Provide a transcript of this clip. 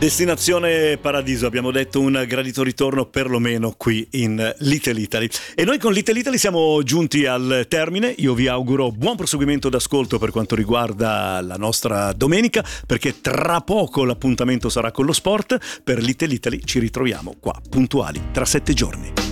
Destinazione Paradiso, abbiamo detto, un gradito ritorno perlomeno qui in Little Italy. E noi con Little Italy siamo giunti al termine. Io vi auguro buon proseguimento d'ascolto per quanto riguarda la nostra domenica, perché tra poco l'appuntamento sarà con lo sport. Per Little Italy ci ritroviamo qua puntuali tra 7 giorni.